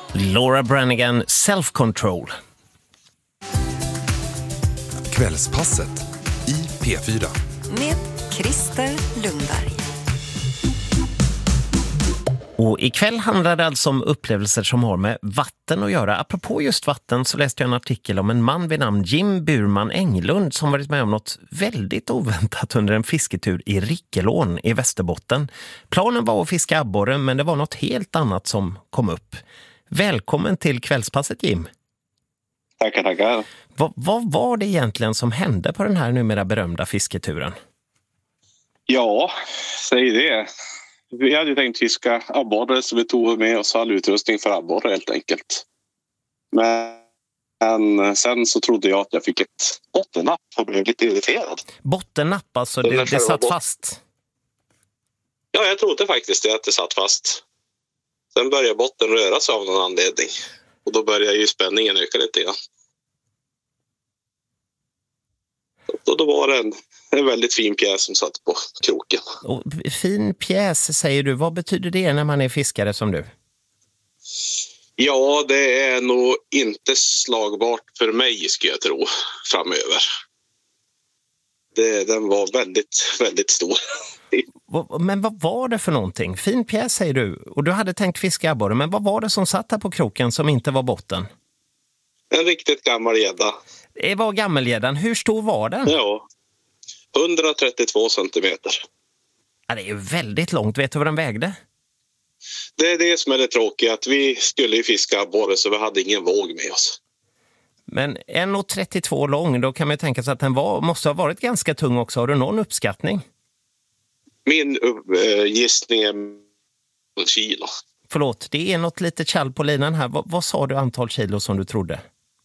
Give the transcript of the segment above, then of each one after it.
Laura Branigan, Self Control. Kvällspasset i P4. Med Christer Lundberg. Och ikväll handlar det alltså om upplevelser som har med vatten att göra. Apropå just vatten så läste jag en artikel om en man vid namn Jim Burman Englund som varit med om något väldigt oväntat under en fisketur i Rickelån i Västerbotten. Planen var att fiska abborre, men det var något helt annat som kom upp. Välkommen till Kvällspasset, Jim. Tackar. Vad var det egentligen som hände på den här numera berömda fisketuren? Ja, säg det. Vi hade tänkt fiska abborre så vi tog med oss all utrustning för abborre helt enkelt. Men sen så trodde jag att jag fick ett bottennapp och blev lite irriterad. Bottennapp, alltså det satt fast? Ja, jag trodde faktiskt att det satt fast. Sen började botten röra sig av någon anledning. Och då började ju spänningen öka lite grann. Och då var det en väldigt fin pjäs som satt på kroken. Och fin pjäs säger du. Vad betyder det när man är fiskare som du? Ja, det är nog inte slagbart för mig skulle jag tro framöver. Den var väldigt, väldigt stor. Men vad var det för någonting? Fin pjäs säger du. Och du hade tänkt fiska abborre. Men vad var det som satt här på kroken som inte var botten? En riktigt gammal gädda. Det var gammelgäddan. Hur stor var den? Ja, 132 centimeter. Ja, det är ju väldigt långt. Vet du vad den vägde? Det är det som är det tråkiga. Att vi skulle ju fiska abborre så vi hade ingen våg med oss. Men 1,32 lång, då kan man ju tänka sig att den måste ha varit ganska tung också. Har du någon uppskattning? Min gissning är 1 kilo. Förlåt, det är något lite kall på linan här. Vad sa du antal kilo som du trodde?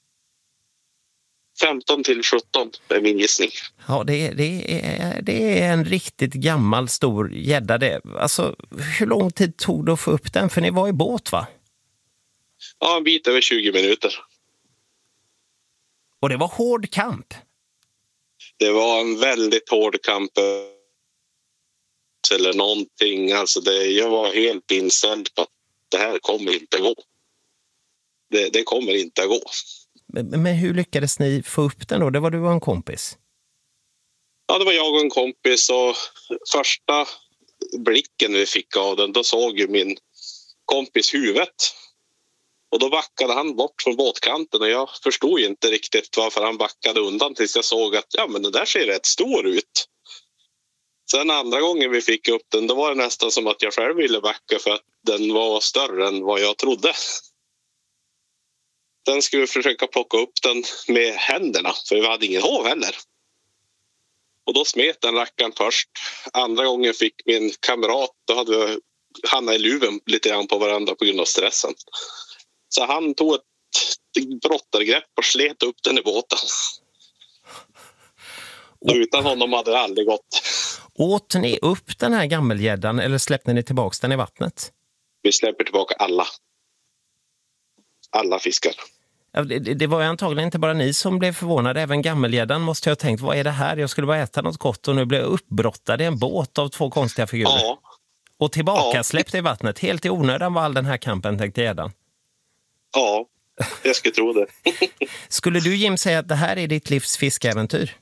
15 till 17 är min gissning. Ja, det är en riktigt gammal stor gädda. Alltså, hur lång tid tog det att få upp den? För ni var i båt, va? Ja, en bit över 20 minuter. Och det var hård kamp. Det var en väldigt hård kamp eller någonting. Alltså jag var helt inställd på att det här kommer inte att gå. Det kommer inte att gå. Men hur lyckades ni få upp den då? Det var du och en kompis? Ja, det var jag och en kompis och första blicken vi fick av den, då såg ju min kompis huvudet. Och då backade han bort från båtkanten och jag förstod inte riktigt varför han backade undan tills jag såg att ja, men den där ser rätt stor ut. Sen andra gången vi fick upp den, då var det nästan som att jag själv ville backa för att den var större än vad jag trodde. Sen skulle vi försöka plocka upp den med händerna, för vi hade ingen hov heller. Och då smet den rackaren först. Andra gången fick min kamrat, då hade vi hamnat i luven lite grann på varandra på grund av stressen. Så han tog ett brottargrepp och slet upp den i båten. Och utan honom hade det aldrig gått. Åt ni upp den här gammelgäddan eller släppte ni tillbaka den i vattnet? Vi släpper tillbaka alla. Alla fiskar. Ja, det var ju antagligen inte bara ni som blev förvånade. Även gammelgäddan måste jag ha tänkt, vad är det här? Jag skulle bara äta något gott och nu blev jag uppbrottad i en båt av 2 konstiga figurer. Ja. Och tillbaka släppte i vattnet. Helt i onödan var all den här kampen, tänkte gäddan. Ja, jag skulle tro det. Skulle du, Jim, säga att det här är ditt livs fiskeäventyr?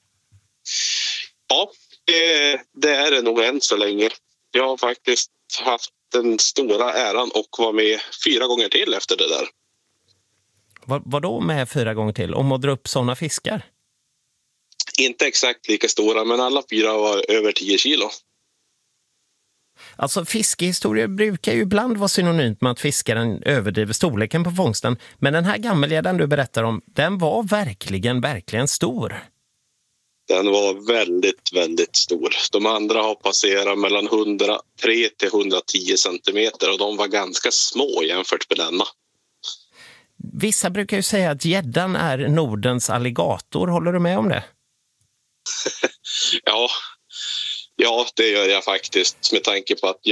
Ja, det är det nog än så länge. Jag har faktiskt haft den stora äran att vara med 4 gånger till efter det där. Vad då med 4 gånger till? Om att dra upp sådana fiskar? Inte exakt lika stora, men alla 4 var över 10 kilo. Alltså fiskehistorier brukar ju ibland vara synonymt med att fiskaren överdriver storleken på fångsten. Men den här gammelgäddan du berättar om, den var verkligen stor. Den var väldigt, väldigt stor. De andra har passerat mellan 103 till 110 centimeter och de var ganska små jämfört med denna. Vissa brukar ju säga att gäddan är Nordens alligator. Håller du med om det? Ja, det gör jag faktiskt med tanke på att